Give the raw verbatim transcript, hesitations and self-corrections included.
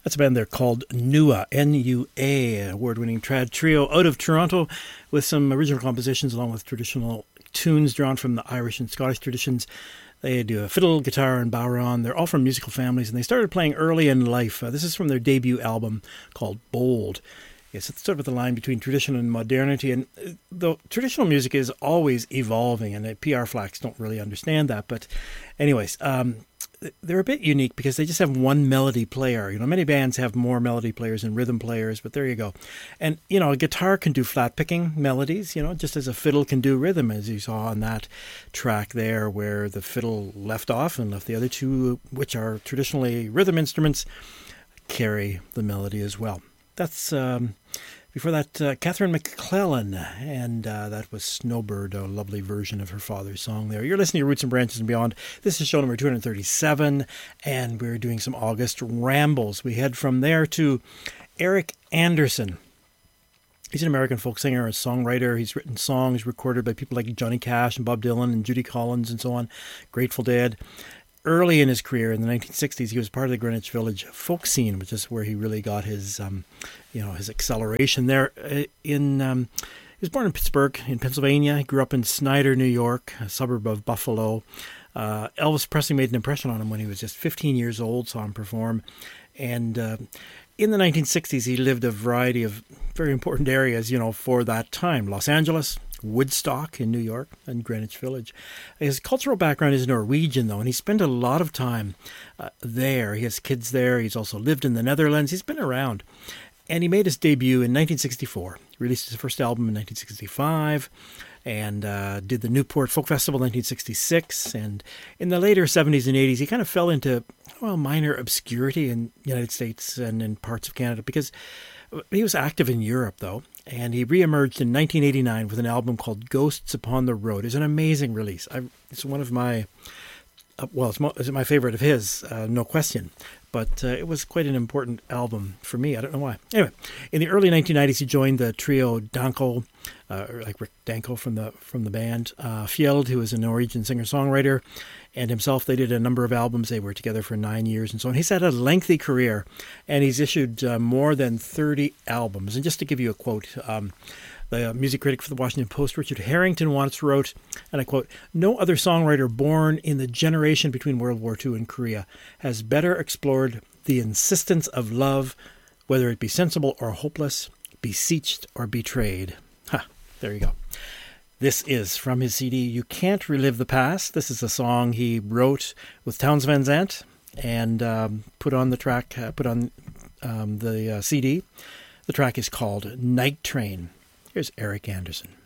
That's a band there called Nua, N U A, award-winning trad trio out of Toronto with some original compositions along with traditional tunes drawn from the Irish and Scottish traditions. They do a fiddle, guitar, and bodhrán. They're all from musical families, and they started playing early in life. Uh, this is from their debut album called Bold. Yes, it's sort of the line between tradition and modernity, and the traditional music is always evolving, and the P R flacks don't really understand that. But anyways, um, they're a bit unique because they just have one melody player. You know, many bands have more melody players and rhythm players, but there you go. And, you know, a guitar can do flat picking melodies, you know, just as a fiddle can do rhythm, as you saw on that track there where the fiddle left off and left the other two, which are traditionally rhythm instruments, carry the melody as well. That's, um, before that, uh, Catherine McClellan, and uh, that was Snowbird, a lovely version of her father's song there. You're listening to Roots and Branches and Beyond. This is show number two hundred thirty-seven, and we're doing some August rambles. We head from there to Eric Anderson. He's an American folk singer, a songwriter. He's written songs recorded by people like Johnny Cash and Bob Dylan and Judy Collins and so on, Grateful Dead. Early in his career, in the nineteen sixties, he was part of the Greenwich Village folk scene, which is where he really got his, um, you know, his acceleration there. In um, he was born in Pittsburgh, in Pennsylvania. He grew up in Snyder, New York, a suburb of Buffalo. Uh, Elvis Presley made an impression on him when he was just fifteen years old, saw him perform. And uh, in the nineteen sixties, he lived a variety of very important areas, you know, for that time. Los Angeles, Woodstock in New York, and Greenwich Village. His cultural background is Norwegian, though, and he spent a lot of time uh, there. He has kids there. He's also lived in the Netherlands. He's been around. And he made his debut in nineteen sixty-four. He released his first album in nineteen sixty-five and uh, did the Newport Folk Festival in nineteen sixty-six. And in the later seventies and eighties, he kind of fell into, well, minor obscurity in the United States and in parts of Canada because he was active in Europe, though. And he reemerged in nineteen eighty-nine with an album called Ghosts Upon the Road. It's an amazing release. I, it's one of my, uh, well, it's, mo- it's my favorite of his, uh, no question. But uh, it was quite an important album for me. I don't know why. Anyway, in the early nineteen nineties, he joined the trio Danko, uh, like Rick Danko from the from the band. Uh, Fjeld, who is a Norwegian singer-songwriter, and himself, they did a number of albums. They were together for nine years and so on. He's had a lengthy career, and he's issued uh, more than thirty albums. And just to give you a quote, um, the music critic for the Washington Post, Richard Harrington, once wrote, and I quote, "No other songwriter born in the generation between World War Two and Korea has better explored the insistence of love, whether it be sensible or hopeless, beseeched or betrayed." Ha, there you go. This is from his C D, You Can't Relive the Past. This is a song he wrote with Townes Van Zandt and um, put on the track, uh, put on um, the uh, C D. The track is called Night Train. Here's Eric Anderson.